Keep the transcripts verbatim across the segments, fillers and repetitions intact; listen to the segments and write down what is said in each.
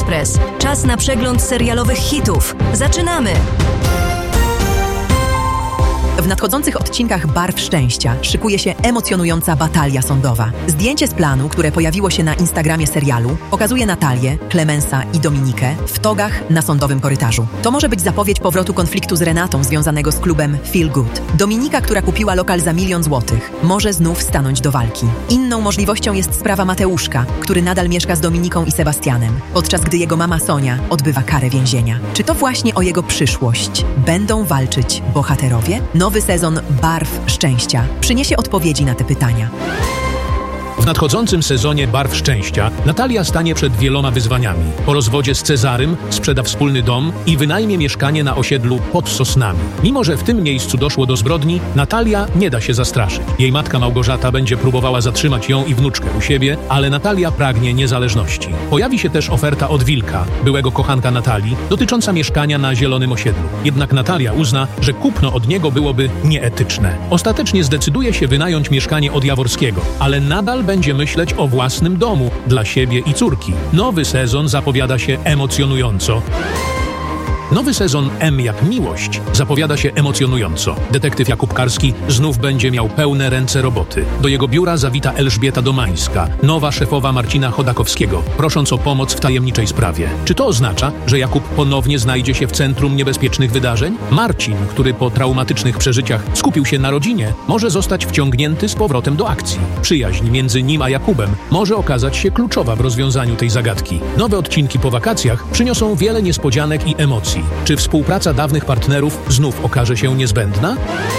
Express. Czas na przegląd serialowych hitów. Zaczynamy! W nadchodzących odcinkach Barw Szczęścia szykuje się emocjonująca batalia sądowa. Zdjęcie z planu, które pojawiło się na Instagramie serialu, pokazuje Natalię, Clemensa i Dominikę w togach na sądowym korytarzu. To może być zapowiedź powrotu konfliktu z Renatą związanego z klubem Feel Good. Dominika, która kupiła lokal za milion złotych, może znów stanąć do walki. Inną możliwością jest sprawa Mateuszka, który nadal mieszka z Dominiką i Sebastianem, podczas gdy jego mama Sonia odbywa karę więzienia. Czy to właśnie o jego przyszłość będą walczyć bohaterowie? Nowy sezon Barw Szczęścia przyniesie odpowiedzi na te pytania. W nadchodzącym sezonie Barw Szczęścia Natalia stanie przed wieloma wyzwaniami. Po rozwodzie z Cezarym sprzeda wspólny dom i wynajmie mieszkanie na osiedlu pod Sosnami. Mimo że w tym miejscu doszło do zbrodni, Natalia nie da się zastraszyć. Jej matka Małgorzata będzie próbowała zatrzymać ją i wnuczkę u siebie, ale Natalia pragnie niezależności. Pojawi się też oferta od Wilka, byłego kochanka Natalii, dotycząca mieszkania na zielonym osiedlu. Jednak Natalia uzna, że kupno od niego byłoby nieetyczne. Ostatecznie zdecyduje się wynająć mieszkanie od Jaworskiego, ale nadal będzie myśleć o własnym domu dla siebie i córki. Nowy sezon zapowiada się emocjonująco. Nowy sezon M jak miłość zapowiada się emocjonująco. Detektyw Jakub Karski znów będzie miał pełne ręce roboty. Do jego biura zawita Elżbieta Domańska, nowa szefowa Marcina Chodakowskiego, prosząc o pomoc w tajemniczej sprawie. Czy to oznacza, że Jakub ponownie znajdzie się w centrum niebezpiecznych wydarzeń? Marcin, który po traumatycznych przeżyciach skupił się na rodzinie, może zostać wciągnięty z powrotem do akcji. Przyjaźń między nim a Jakubem może okazać się kluczowa w rozwiązaniu tej zagadki. Nowe odcinki po wakacjach przyniosą wiele niespodzianek i emocji. Czy współpraca dawnych partnerów znów okaże się niezbędna?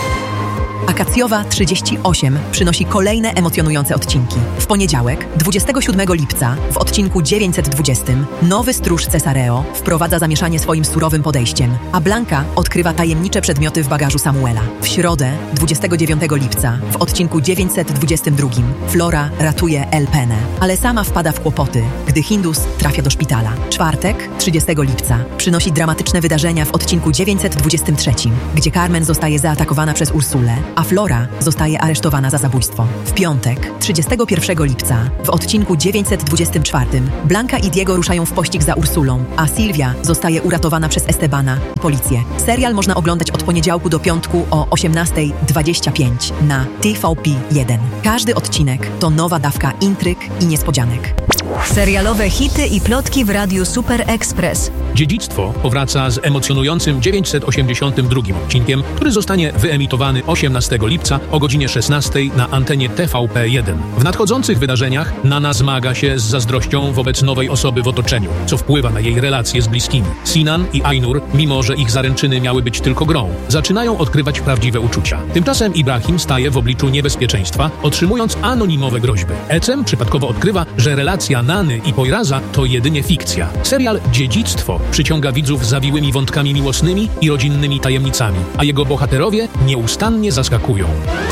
Akacjowa trzydzieści osiem przynosi kolejne emocjonujące odcinki. W poniedziałek, dwudziestego siódmego lipca, w odcinku dziewięćset dwudziestym, nowy stróż Cesareo wprowadza zamieszanie swoim surowym podejściem, a Blanka odkrywa tajemnicze przedmioty w bagażu Samuela. W środę, dwudziestego dziewiątego lipca, w odcinku dziewięćset dwudziestym drugim, Flora ratuje El Penę, ale sama wpada w kłopoty, gdy Hindus trafia do szpitala. Czwartek, trzydziestego lipca, przynosi dramatyczne wydarzenia w odcinku dziewięćset dwudziestym trzecim, gdzie Carmen zostaje zaatakowana przez Ursulę, a Flora zostaje aresztowana za zabójstwo. W piątek, trzydziestego pierwszego lipca, w odcinku dziewięćset dwudziestym czwartym, Blanka i Diego ruszają w pościg za Ursulą, a Sylwia zostaje uratowana przez Estebana i policję. Serial można oglądać od poniedziałku do piątku o osiemnasta dwadzieścia pięć na T V P jeden. Każdy odcinek to nowa dawka intryg i niespodzianek. Serialowe hity i plotki w Radiu Super Express. Dziedzictwo powraca z emocjonującym dziewięćset osiemdziesiątym drugim odcinkiem, który zostanie wyemitowany osiemnastego lipca o godzinie szesnastej na antenie T V P jeden. W nadchodzących wydarzeniach Nana zmaga się z zazdrością wobec nowej osoby w otoczeniu, co wpływa na jej relacje z bliskimi. Sinan i Ainur, mimo że ich zaręczyny miały być tylko grą, zaczynają odkrywać prawdziwe uczucia. Tymczasem Ibrahim staje w obliczu niebezpieczeństwa, otrzymując anonimowe groźby. Ecem przypadkowo odkrywa, że relacja Nany i Poiraza to jedynie fikcja. Serial Dziedzictwo przyciąga widzów zawiłymi wątkami miłosnymi i rodzinnymi tajemnicami, a jego bohaterowie nieustannie zaskakują.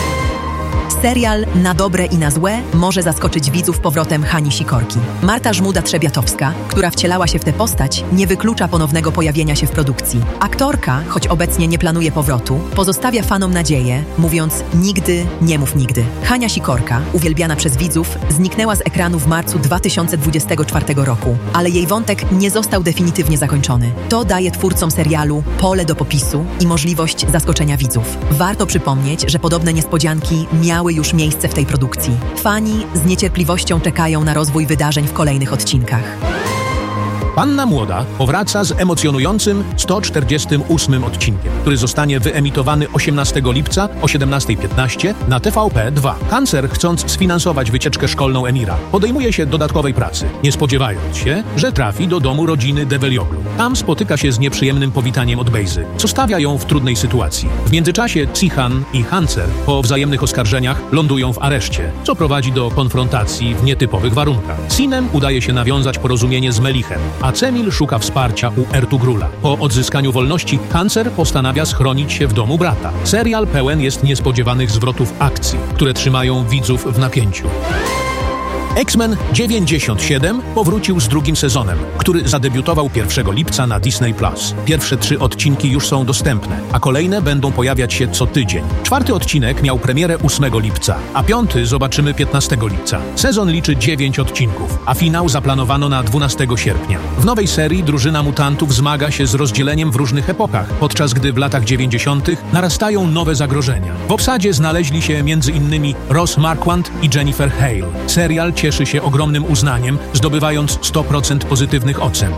Serial Na dobre i na złe może zaskoczyć widzów powrotem Hani Sikorki. Marta Żmuda-Trzebiatowska, która wcielała się w tę postać, nie wyklucza ponownego pojawienia się w produkcji. Aktorka, choć obecnie nie planuje powrotu, pozostawia fanom nadzieję, mówiąc nigdy, nie mów nigdy. Hania Sikorka, uwielbiana przez widzów, zniknęła z ekranu w marcu dwa tysiące dwudziestego czwartego roku, ale jej wątek nie został definitywnie zakończony. To daje twórcom serialu pole do popisu i możliwość zaskoczenia widzów. Warto przypomnieć, że podobne niespodzianki miały już miejsce w tej produkcji. Fani z niecierpliwością czekają na rozwój wydarzeń w kolejnych odcinkach. Panna Młoda powraca z emocjonującym sto czterdziestym ósmym odcinkiem, który zostanie wyemitowany osiemnastego lipca o siedemnasta piętnaście na T V P dwa. Cancer, chcąc sfinansować wycieczkę szkolną Emira, podejmuje się dodatkowej pracy, nie spodziewając się, że trafi do domu rodziny Develioglu. Tam spotyka się z nieprzyjemnym powitaniem od Bejzy, co stawia ją w trudnej sytuacji. W międzyczasie Cihan i Hancer po wzajemnych oskarżeniach lądują w areszcie, co prowadzi do konfrontacji w nietypowych warunkach. Sinem udaje się nawiązać porozumienie z Melichem, a Cemil szuka wsparcia u Ertugrula. Po odzyskaniu wolności Hancer postanawia schronić się w domu brata. Serial pełen jest niespodziewanych zwrotów akcji, które trzymają widzów w napięciu. X-Men dziewięćdziesiąt siedem powrócił z drugim sezonem, który zadebiutował pierwszego lipca na Disney plus. Pierwsze trzy odcinki już są dostępne, a kolejne będą pojawiać się co tydzień. Czwarty odcinek miał premierę ósmego lipca, a piąty zobaczymy piętnastego lipca. Sezon liczy dziewięć odcinków, a finał zaplanowano na dwunastego sierpnia. W nowej serii drużyna mutantów zmaga się z rozdzieleniem w różnych epokach, podczas gdy w latach dziewięćdziesiątych narastają nowe zagrożenia. W obsadzie znaleźli się między innymi Ross Marquand i Jennifer Hale. Serial cieszy się ogromnym uznaniem, zdobywając sto procent pozytywnych ocen.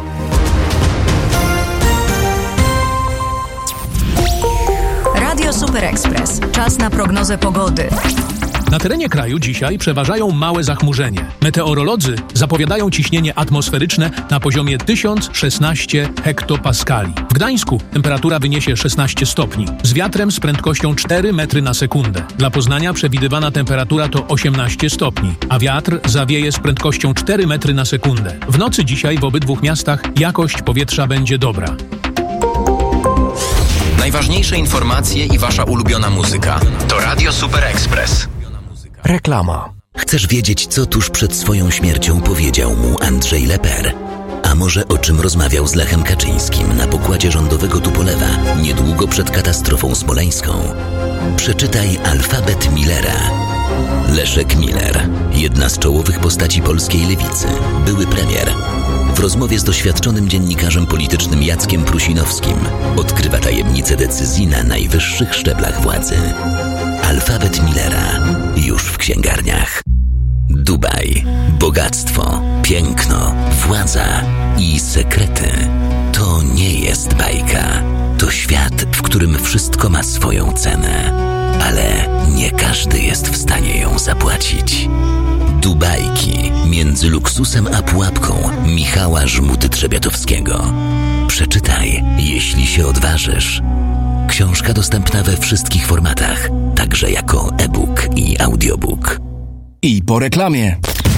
Radio Super Express. Czas na prognozę pogody. Na terenie kraju dzisiaj przeważają małe zachmurzenie. Meteorolodzy zapowiadają ciśnienie atmosferyczne na poziomie tysiąc szesnaście hektopaskali. W Gdańsku temperatura wyniesie szesnaście stopni, z wiatrem z prędkością cztery metry na sekundę. Dla Poznania przewidywana temperatura to osiemnaście stopni, a wiatr zawieje z prędkością cztery metry na sekundę. W nocy dzisiaj w obydwu miastach jakość powietrza będzie dobra. Najważniejsze informacje i wasza ulubiona muzyka to Radio Super Express. Reklama. Chcesz wiedzieć, co tuż przed swoją śmiercią powiedział mu Andrzej Leper? A może o czym rozmawiał z Lechem Kaczyńskim na pokładzie rządowego Tupolewa niedługo przed katastrofą smoleńską? Przeczytaj Alfabet Millera. Leszek Miller, jedna z czołowych postaci polskiej lewicy, były premier. W rozmowie z doświadczonym dziennikarzem politycznym Jackiem Prusinowskim odkrywa tajemnice decyzji na najwyższych szczeblach władzy. Alfabet Millera już w księgarniach. Dubaj, bogactwo, piękno, władza i sekrety. To nie jest bajka. To świat, w którym wszystko ma swoją cenę. Ale nie każdy jest w stanie ją zapłacić. Dubajki między luksusem a pułapką Michała Żmuty-Trzebiatowskiego. Przeczytaj, jeśli się odważysz. Książka dostępna we wszystkich formatach, także jako e-book i audiobook. I po reklamie.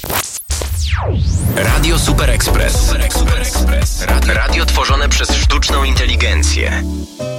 Radio Super Express. Super Express. Radio, radio tworzone przez sztuczną inteligencję.